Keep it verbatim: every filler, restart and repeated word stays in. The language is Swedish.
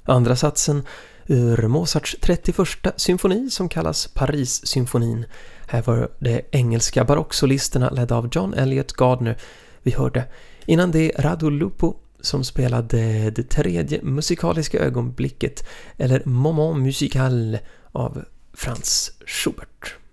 Andra satsen ur Mozarts trettioförsta symfoni som kallas Paris-symfonin. Här var det engelska barocksolisterna ledda av John Elliott Gardner vi hörde. Innan det Radu Lupo som spelade det tredje musikaliska ögonblicket eller Moment musical av Franz Schubert.